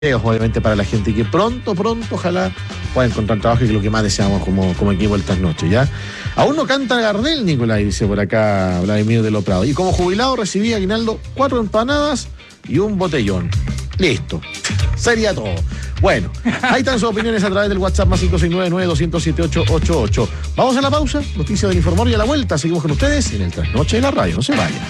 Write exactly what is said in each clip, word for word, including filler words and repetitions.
obviamente para la gente que pronto, pronto, ojalá pueda encontrar trabajo, que es lo que más deseamos como, como equipo estas noches, ¿ya? Aún no canta Gardel, Nicolás, dice por acá Vladimir de Lo Prado. Y como jubilado recibí aguinaldo cuatro empanadas y un botellón. Listo. Sería todo. Bueno, ahí están sus opiniones a través del WhatsApp más cinco seis nueve, nueve dos cero siete, ocho ocho ocho. Vamos a la pausa, noticias del Informador, y a la vuelta seguimos con ustedes en el Trasnoche de la Radio. No se vayan.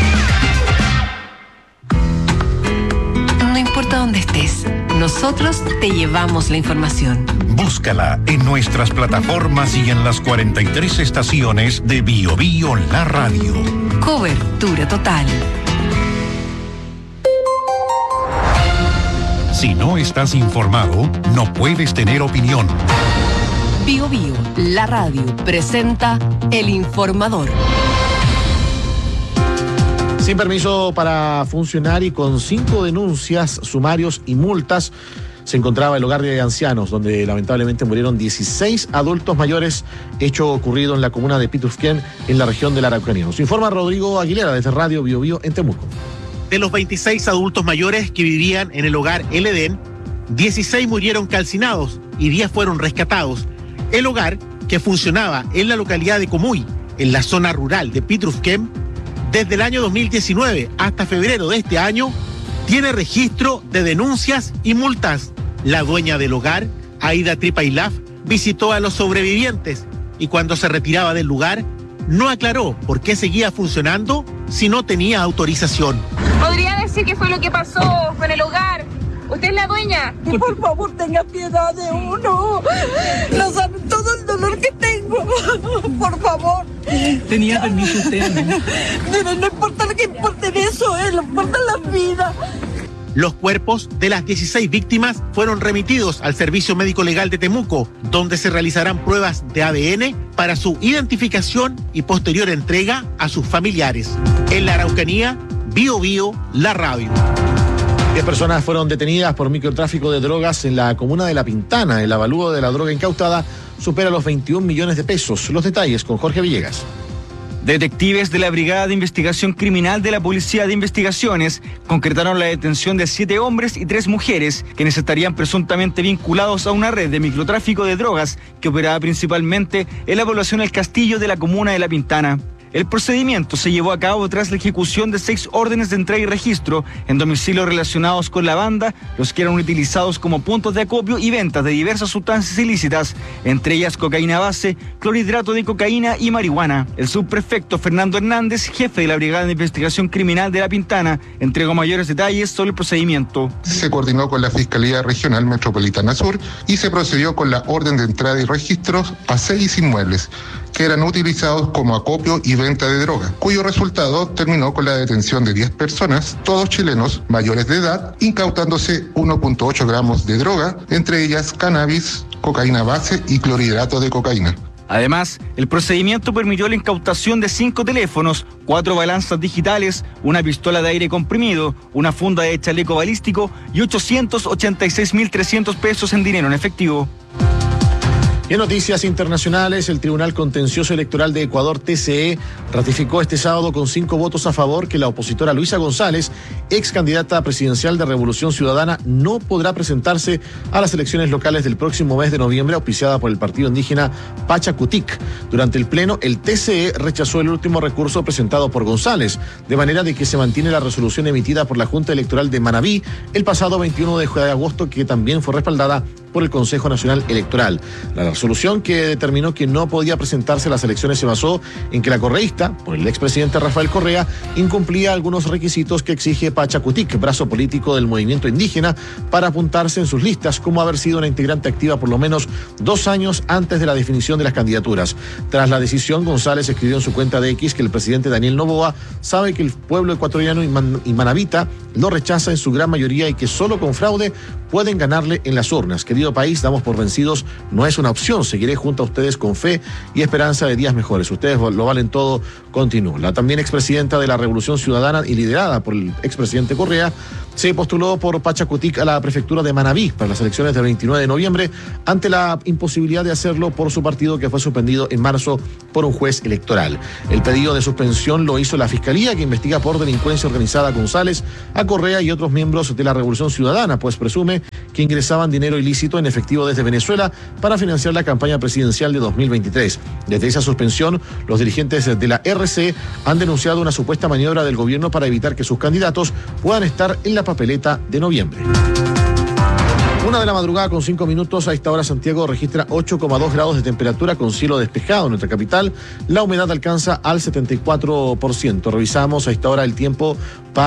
No importa dónde estés, nosotros te llevamos la información. Búscala en nuestras plataformas y en las cuarenta y tres estaciones de Bio Bio La Radio. Cobertura total. Si no estás informado, no puedes tener opinión. Bio Bio La Radio presenta El Informador. Sin permiso para funcionar y con cinco denuncias, sumarios y multas, se encontraba el hogar de ancianos, donde lamentablemente murieron dieciséis adultos mayores, hecho ocurrido en la comuna de Pitufquén, en la región de la Araucanía. Nos informa Rodrigo Aguilera desde Radio Bio Bio en Temuco. De los veintiséis adultos mayores que vivían en el hogar El Edén, dieciséis murieron calcinados y diez fueron rescatados. El hogar, que funcionaba en la localidad de Comuy, en la zona rural de Pitufquén, desde el año dos mil diecinueve hasta febrero de este año, tiene registro de denuncias y multas. La dueña del hogar, Aida Tripailaf, visitó a los sobrevivientes y cuando se retiraba del lugar, no aclaró por qué seguía funcionando si no tenía autorización. ¿Podría decir qué fue lo que pasó con el hogar? ¿Usted es la dueña? Y por favor, tenga piedad de uno. No sabe todo el dolor que tengo. Por favor. ¿Tenía permiso usted? Pero no importa lo que importe de eso, eh, lo importa la vida. Los cuerpos de las dieciséis víctimas fueron remitidos al Servicio Médico Legal de Temuco, donde se realizarán pruebas de A D N para su identificación y posterior entrega a sus familiares. En la Araucanía, Bio Bio La Radio. Diez personas fueron detenidas por microtráfico de drogas en la comuna de La Pintana. El avalúo de la droga incautada supera los veintiún millones de pesos. Los detalles con Jorge Villegas. Detectives de la Brigada de Investigación Criminal de la Policía de Investigaciones concretaron la detención de siete hombres y tres mujeres, quienes estarían presuntamente vinculados a una red de microtráfico de drogas que operaba principalmente en la población El Castillo de la comuna de La Pintana. El procedimiento se llevó a cabo tras la ejecución de seis órdenes de entrega y registro en domicilios relacionados con la banda, los que eran utilizados como puntos de acopio y venta de diversas sustancias ilícitas, entre ellas cocaína base, clorhidrato de cocaína y marihuana. El subprefecto Fernando Hernández, jefe de la Brigada de Investigación Criminal de La Pintana, entregó mayores detalles sobre el procedimiento. Se coordinó con la Fiscalía Regional Metropolitana Sur y se procedió con la orden de entrada y registros a seis inmuebles que eran utilizados como acopio y venta de droga, cuyo resultado terminó con la detención de diez personas, todos chilenos mayores de edad, incautándose uno punto ocho gramos de droga, entre ellas cannabis, cocaína base y clorhidrato de cocaína. Además, el procedimiento permitió la incautación de cinco teléfonos, cuatro balanzas digitales, una pistola de aire comprimido, una funda de chaleco balístico y ochocientos ochenta y seis mil trescientos pesos en dinero en efectivo. En noticias internacionales, el Tribunal Contencioso Electoral de Ecuador, T C E, ratificó este sábado con cinco votos a favor que la opositora Luisa González, ex candidata presidencial de Revolución Ciudadana, no podrá presentarse a las elecciones locales del próximo mes de noviembre, auspiciada por el partido indígena Pachacutic. Durante el pleno, el T C E rechazó el último recurso presentado por González, de manera de que se mantiene la resolución emitida por la Junta Electoral de Manabí el pasado veintiuno de agosto, que también fue respaldada por el Consejo Nacional Electoral. La resolución que determinó que no podía presentarse a las elecciones se basó en que la correísta, por el expresidente Rafael Correa, incumplía algunos requisitos que exige Pachacutic, brazo político del movimiento indígena, para apuntarse en sus listas, como haber sido una integrante activa por lo menos dos años antes de la definición de las candidaturas. Tras la decisión, González escribió en su cuenta de X que el presidente Daniel Noboa sabe que el pueblo ecuatoriano y, man- y manabita lo rechaza en su gran mayoría y que solo con fraude pueden ganarle en las urnas. Que querido país, damos por vencidos, no es una opción. Seguiré junto a ustedes con fe y esperanza de días mejores. Ustedes lo valen todo, continuó. La también expresidenta de la Revolución Ciudadana y liderada por el expresidente Correa, se postuló por Pachacutic a la prefectura de Manabí para las elecciones del veintinueve de noviembre, ante la imposibilidad de hacerlo por su partido, que fue suspendido en marzo por un juez electoral. El pedido de suspensión lo hizo la Fiscalía, que investiga por delincuencia organizada a González, a Correa y otros miembros de la Revolución Ciudadana, pues presume que ingresaban dinero ilícito en efectivo desde Venezuela para financiar la campaña presidencial de dos mil veintitrés. Desde esa suspensión, los dirigentes de la R C han denunciado una supuesta maniobra del gobierno para evitar que sus candidatos puedan estar en la papeleta de noviembre. Una de la madrugada con cinco minutos. A esta hora Santiago registra ocho coma dos grados de temperatura con cielo despejado en nuestra capital. La humedad alcanza al setenta y cuatro por ciento. Revisamos a esta hora el tiempo para